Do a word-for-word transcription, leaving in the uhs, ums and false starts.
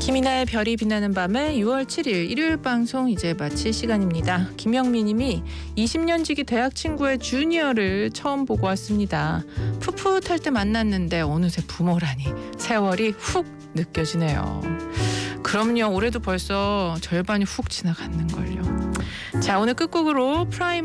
김이나의 별이 빛나는 밤에 유월 칠일 일요일 방송 이제 마칠 시간입니다. 김영미님이 이십 년 지기 대학 친구의 주니어를 처음 보고 왔습니다. 풋풋할 때 만났는데 어느새 부모라니 세월이 훅 느껴지네요. 그럼요, 올해도 벌써 절반이 훅 지나갔는걸요. 자, 오늘 끝곡으로 프라임